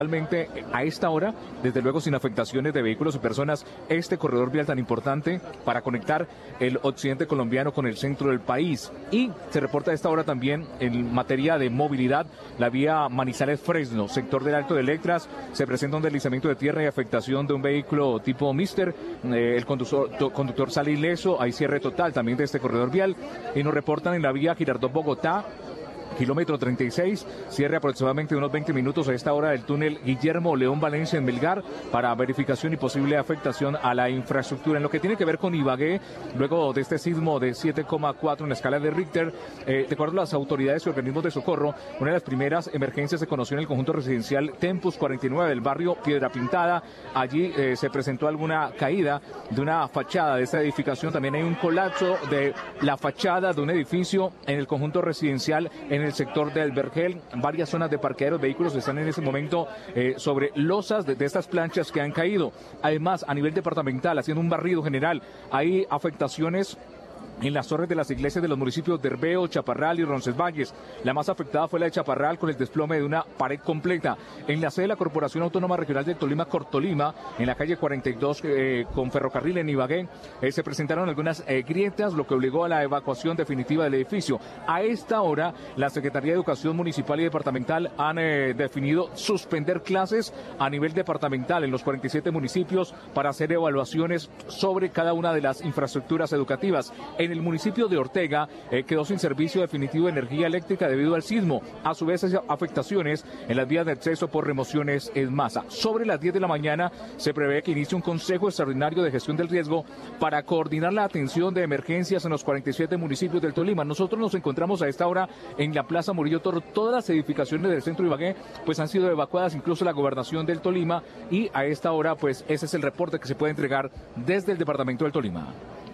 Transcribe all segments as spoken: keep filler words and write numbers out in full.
Realmente a esta hora, desde luego sin afectaciones de vehículos y personas, este corredor vial tan importante para conectar el occidente colombiano con el centro del país. Y se reporta a esta hora también en materia de movilidad, la vía Manizales-Fresno, sector del Alto de Electras, se presenta un deslizamiento de tierra y afectación de un vehículo tipo Mister, eh, el conductor, conductor sale ileso, hay cierre total también de este corredor vial, y nos reportan en la vía Girardot-Bogotá, kilómetro treinta y seis, cierre aproximadamente unos veinte minutos a esta hora del túnel Guillermo León Valencia en Melgar para verificación y posible afectación a la infraestructura. En lo que tiene que ver con Ibagué, luego de este sismo de siete coma cuatro en la escala de Richter, eh, de acuerdo a las autoridades y organismos de socorro, una de las primeras emergencias se conoció en el conjunto residencial Tempus cuarenta y nueve del barrio Piedra Pintada. Allí eh, se presentó alguna caída de una fachada de esta edificación. También hay un colapso de la fachada de un edificio en el conjunto residencial en el sector del Vergel. Varias zonas de parqueaderos, vehículos están en ese momento eh, sobre losas de, de estas planchas que han caído. Además, a nivel departamental, haciendo un barrido general, hay afectaciones en las torres de las iglesias de los municipios de Herbeo, Chaparral y Roncesvalles. La más afectada fue la de Chaparral, con el desplome de una pared completa. En la sede de la Corporación Autónoma Regional de Tolima, Cortolima, en la calle cuarenta y dos eh, con ferrocarril en Ibagué, eh, se presentaron algunas eh, grietas, lo que obligó a la evacuación definitiva del edificio. A esta hora, la Secretaría de Educación Municipal y Departamental han eh, definido suspender clases a nivel departamental en los cuarenta y siete municipios para hacer evaluaciones sobre cada una de las infraestructuras educativas. En el municipio de Ortega eh, quedó sin servicio definitivo de energía eléctrica debido al sismo. A su vez, afectaciones en las vías de acceso por remociones en masa. Sobre las diez de la mañana se prevé que inicie un consejo extraordinario de gestión del riesgo para coordinar la atención de emergencias en los cuarenta y siete municipios del Tolima. Nosotros nos encontramos a esta hora en la Plaza Murillo Toro. Todas las edificaciones del centro de Ibagué pues han sido evacuadas, incluso la gobernación del Tolima, y a esta hora pues ese es el reporte que se puede entregar desde el departamento del Tolima.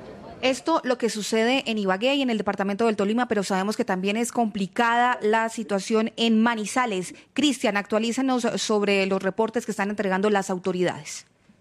Esto lo que sucede en Ibagué y en el departamento del Tolima, pero sabemos que también es complicada la situación en Manizales. Cristian, actualízanos sobre los reportes que están entregando las autoridades.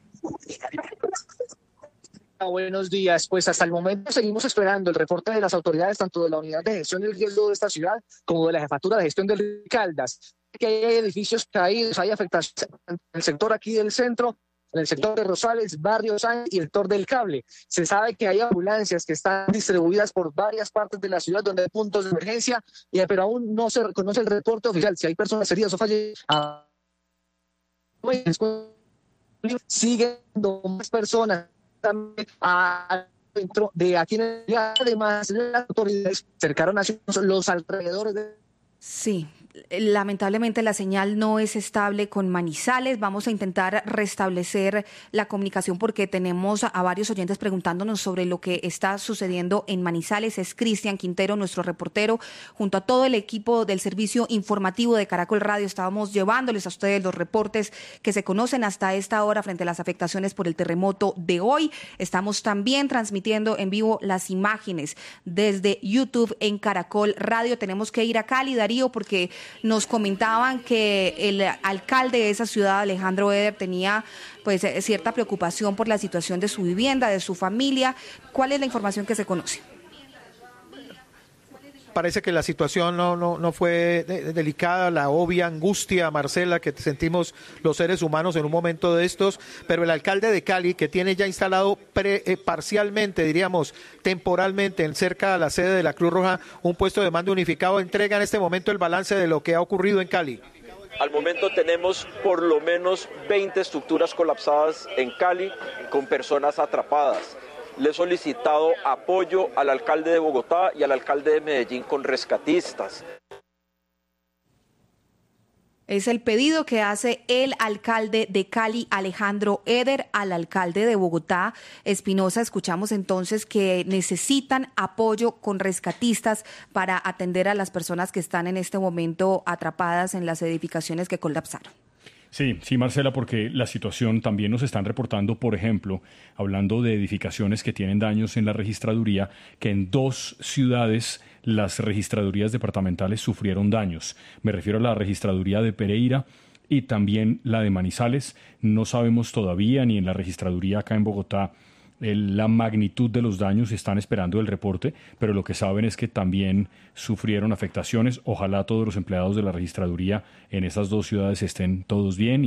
Buenos días, pues hasta el momento seguimos esperando el reporte de las autoridades, tanto de la Unidad de Gestión del Riesgo de esta ciudad como de la Jefatura de Gestión del Caldas, que hay edificios caídos, hay afectaciones en el sector aquí del centro, en el sector de Rosales, Barrio Sáenz y el sector del Cable. Se sabe que hay ambulancias que están distribuidas por varias partes de la ciudad donde hay puntos de emergencia, pero aún no se reconoce el reporte oficial si hay personas heridas o fallecidas. Siguen más personas dentro de aquí en el, además las autoridades cercaron a los alrededores de... Sí, lamentablemente la señal no es estable con Manizales. Vamos a intentar restablecer la comunicación porque tenemos a varios oyentes preguntándonos sobre lo que está sucediendo en Manizales. Es Cristian Quintero, nuestro reportero, junto a todo el equipo del servicio informativo de Caracol Radio. Estábamos llevándoles a ustedes los reportes que se conocen hasta esta hora frente a las afectaciones por el terremoto de hoy. Estamos también transmitiendo en vivo las imágenes desde YouTube en Caracol Radio. Tenemos que ir a Cali, Darío, porque nos comentaban que el alcalde de esa ciudad, Alejandro Eder, tenía pues cierta preocupación por la situación de su vivienda, de su familia. ¿Cuál es la información que se conoce? Parece que la situación no, no, no fue de, delicada, la obvia angustia, Marcela, que sentimos los seres humanos en un momento de estos, pero el alcalde de Cali, que tiene ya instalado pre, eh, parcialmente, diríamos, temporalmente, en cerca de la sede de la Cruz Roja, un puesto de mando unificado, entrega en este momento el balance de lo que ha ocurrido en Cali. Al momento tenemos por lo menos veinte estructuras colapsadas en Cali con personas atrapadas. Le he solicitado apoyo al alcalde de Bogotá y al alcalde de Medellín con rescatistas. Es el pedido que hace el alcalde de Cali, Alejandro Eder, al alcalde de Bogotá, Espinosa. Escuchamos entonces que necesitan apoyo con rescatistas para atender a las personas que están en este momento atrapadas en las edificaciones que colapsaron. Sí, sí, Marcela, porque la situación también nos están reportando, por ejemplo, hablando de edificaciones que tienen daños en la registraduría, que en dos ciudades las registradurías departamentales sufrieron daños. Me refiero a la registraduría de Pereira y también la de Manizales. No sabemos todavía, ni en la registraduría acá en Bogotá, el, la magnitud de los daños, están esperando el reporte, pero lo que saben es que también sufrieron afectaciones. Ojalá todos los empleados de la registraduría en estas dos ciudades estén todos bien.